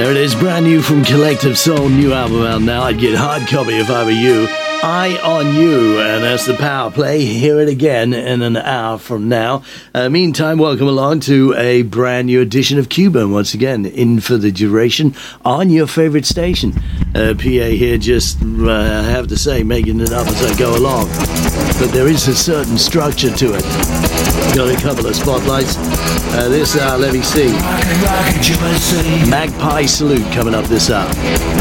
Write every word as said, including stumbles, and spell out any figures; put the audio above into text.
There it is, brand new from Collective Soul, new album out now. I'd get hard copy if I were you. Eye on You, and that's the power play. Hear it again in an hour from now. Uh, meantime, welcome along to a brand new edition of Cuba. Once again, in for the duration on your favorite station. Uh, P A here, just uh, I have to say, making it up as I go along. But there is a certain structure to it. Got a couple of spotlights. Uh, this hour, let me see. Magpie Salute coming up this hour.